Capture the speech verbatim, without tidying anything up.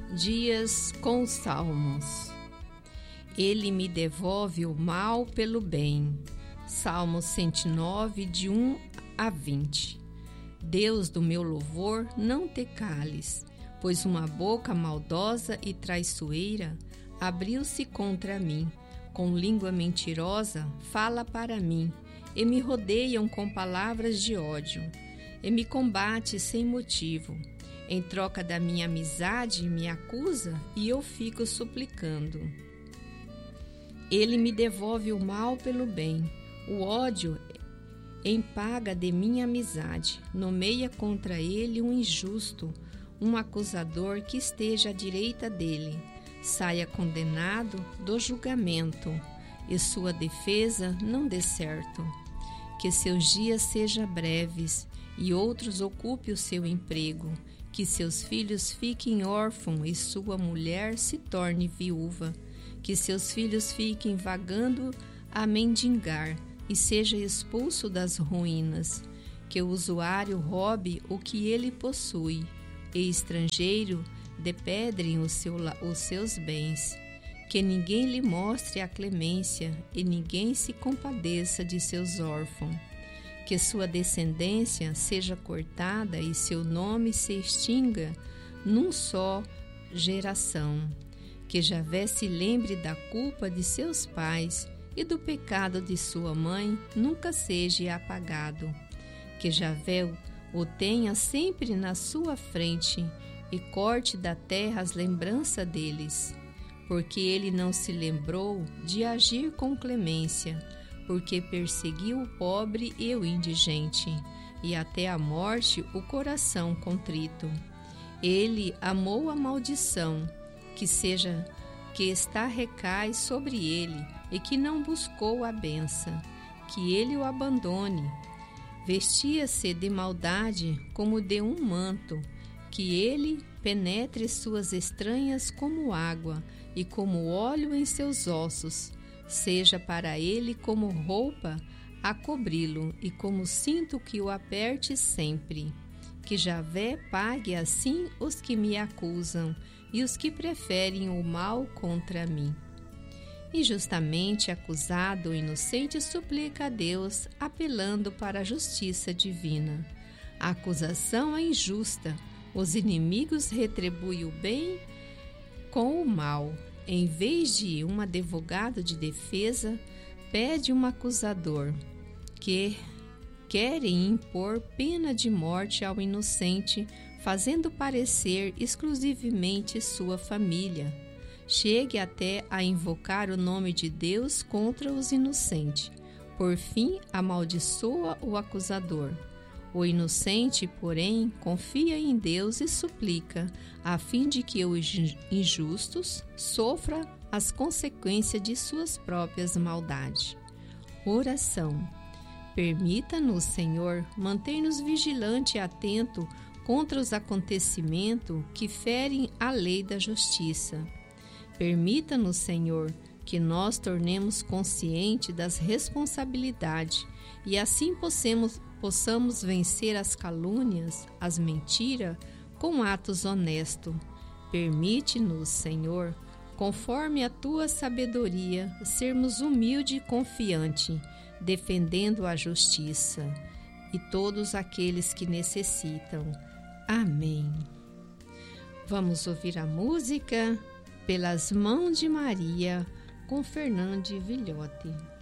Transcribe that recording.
Dias com os Salmos. Ele me devolve o mal pelo bem. Salmo cento e nove, de um a vinte. Deus do meu louvor, não te cales, pois uma boca maldosa e traiçoeira abriu-se contra mim. Com língua mentirosa fala para mim, e me rodeiam com palavras de ódio, e me combate sem motivo. Em troca da minha amizade, me acusa e eu fico suplicando. Ele me devolve o mal pelo bem. O ódio em paga de minha amizade. Nomeia contra ele um injusto, um acusador que esteja à direita dele. Saia condenado do julgamento, e sua defesa não dê certo. Que seus dias sejam breves, e outros ocupem o seu emprego. Que seus filhos fiquem órfãos e sua mulher se torne viúva. Que seus filhos fiquem vagando a mendigar e seja expulso das ruínas. Que o usuário roube o que ele possui, e estrangeiro depedrem o seu, os seus bens. Que ninguém lhe mostre a clemência e ninguém se compadeça de seus órfãos. Que sua descendência seja cortada e seu nome se extinga num só geração. Que Javé se lembre da culpa de seus pais e do pecado de sua mãe nunca seja apagado. Que Javé o tenha sempre na sua frente e corte da terra as lembranças deles. Porque ele não se lembrou de agir com clemência, porque perseguiu o pobre e o indigente, e até a morte o coração contrito. Ele amou a maldição, que seja que está recai sobre ele, e que não buscou a bênção, que ele o abandone. Vestia-se de maldade como de um manto, que ele penetre suas estranhas como água, e como óleo em seus ossos. Seja para ele como roupa a cobri-lo, e como cinto que o aperte sempre. Que Javé pague assim os que me acusam, e os que preferem o mal contra mim. Injustamente acusado, o inocente suplica a Deus, apelando para a justiça divina. A acusação é injusta, os inimigos retribuem o bem com o mal. Em vez de um advogado de defesa, pede um acusador, que querem impor pena de morte ao inocente, fazendo parecer exclusivamente sua família. Chegue até a invocar o nome de Deus contra os inocentes. Por fim, amaldiçoa o acusador. O inocente, porém, confia em Deus e suplica, a fim de que os injustos sofram as consequências de suas próprias maldades. Oração. Permita-nos, Senhor, manter-nos vigilantes e atentos contra os acontecimentos que ferem a lei da justiça. Permita-nos, Senhor, que nós tornemos conscientes das responsabilidades e assim possamos, possamos vencer as calúnias, as mentiras, com atos honestos. Permite-nos, Senhor, conforme a tua sabedoria, sermos humildes e confiantes, defendendo a justiça e todos aqueles que necessitam. Amém. Vamos ouvir a música Pelas Mãos de Maria, com Fernande Vilhote.